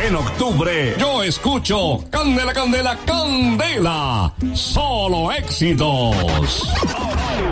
En octubre, yo escucho Candela, Candela, Candela. Solo éxitos.